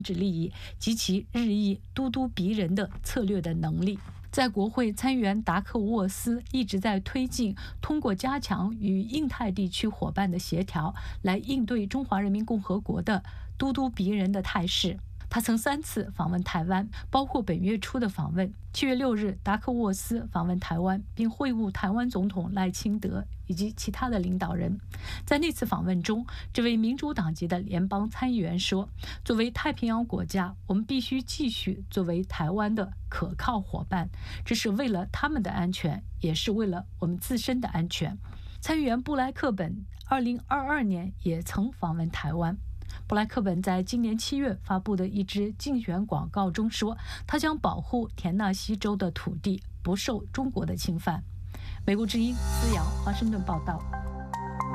治利益及其日益咄咄逼人的策略的能力。在国会参议员达克沃斯一直在推进通过加强与印太地区伙伴的协调，来应对中华人民共和国的咄咄逼人的态势。他曾3次访问台湾，包括本月初的访问。7月6日，达克沃斯访问台湾，并会晤台湾总统赖清德以及其他的领导人。在那次访问中，这位民主党籍的联邦参议员说：“作为太平洋国家，我们必须继续作为台湾的可靠伙伴，这是为了他们的安全，也是为了我们自身的安全。”参议员布莱克本2022年也曾访问台湾。布莱克本在今年7月发布的一支竞选广告中说，他将保护田纳西州的土地不受中国的侵犯。美国之音思瑶华盛顿报道。